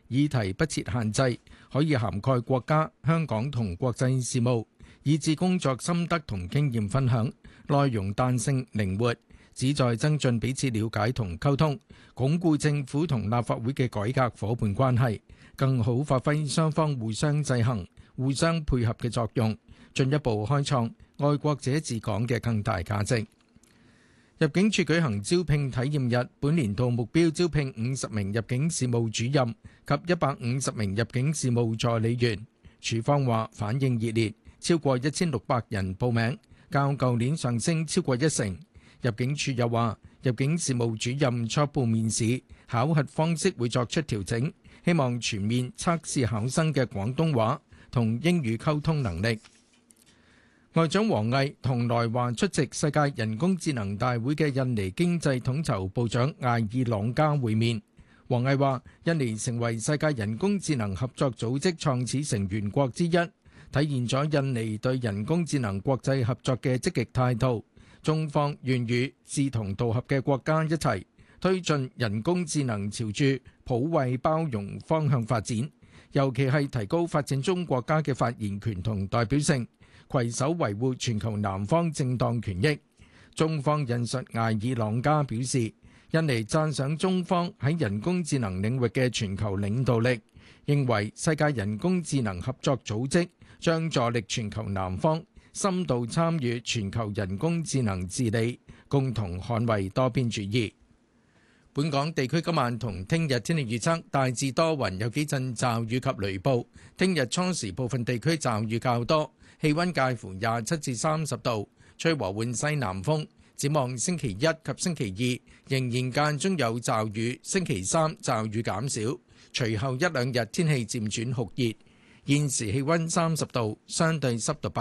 議題不設限制，可以涵蓋國家、香港同國際事務，以至工作心得同經驗分享，內容彈性靈活，旨在增進彼此了解同溝通，鞏固政府同立法會嘅改革夥伴關係，更好發揮雙方互相制衡、互相配合嘅作用，進一步開創愛國者治港嘅更大價值。入境處舉行招聘體驗日，本年度目標招聘50名入境事務主任及150名入境事務助理員。處方話反應熱烈，超過1600人報名，較舊年上升超過10%。入境處又話，入境事務主任初步面試考核方式會作出調整，希望全面測試考生嘅廣東話同英語溝通能力。外長王毅同來華出席世界人工智能大會嘅印尼經濟統籌部長艾爾朗加會面。王毅話，印尼成為世界人工智能合作組織創始成員國之一，體現咗印尼對人工智能國際合作嘅積極態度。中方願與志同道合嘅國家一齊推進人工智能朝住普惠包容方向發展，尤其係提高發展中國家嘅發言權同代表性，攜手維護全球南方正當權益。中方引述艾爾朗加表示，印尼讚賞中方喺人工智能領域嘅全球領導力，認為世界人工智能合作組織將助力全球南方深度參與全球人工智能治理，共同捍衛多邊主義。本港地區今晚同聽日天氣預測，大致多雲，有幾陣驟雨及雷暴。聽日初時部分地區驟雨較多，氣溫介乎27至30度，吹和緩西南風。展望星期一及星期二仍然間中有驟雨，星期三驟雨減少，隨後一兩日天氣漸轉酷熱。現時氣溫30度，相對濕度